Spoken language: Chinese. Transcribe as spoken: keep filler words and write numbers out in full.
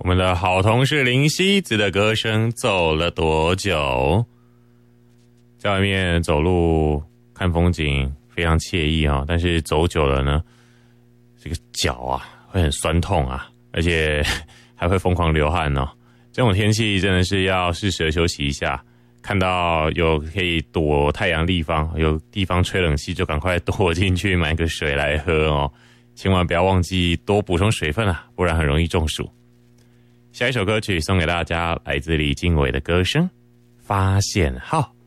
我们的好同事林夕子的歌声走了多久？在外面走路看风景非常惬意啊、哦，但是走久了呢，这个脚啊会很酸痛啊，而且还会疯狂流汗哦。这种天气真的是要适时的休息一下。看到有可以躲太阳地方，有地方吹冷气，就赶快躲进去买个水来喝哦。千万不要忘记多补充水分啊，不然很容易中暑。下一首歌曲送给大家，来自李经纬的歌声《发现号》。